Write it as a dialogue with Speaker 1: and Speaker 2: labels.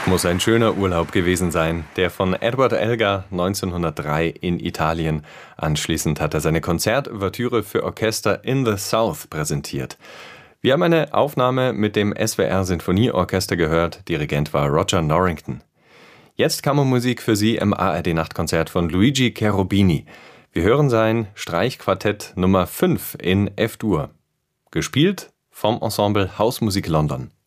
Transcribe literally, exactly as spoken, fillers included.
Speaker 1: Muss ein schöner Urlaub gewesen sein, der von Edward Elgar neunzehnhundertdrei in Italien. Anschließend hat er seine Konzertouvertüre für Orchester In the South präsentiert. Wir haben eine Aufnahme mit dem S W R Sinfonieorchester gehört, Dirigent war Roger Norrington. Jetzt Kammermusik für Sie im A R D-Nachtkonzert von Luigi Cherubini. Wir hören sein Streichquartett Nummer fünf in F-Dur. Gespielt vom Ensemble Hausmusik London.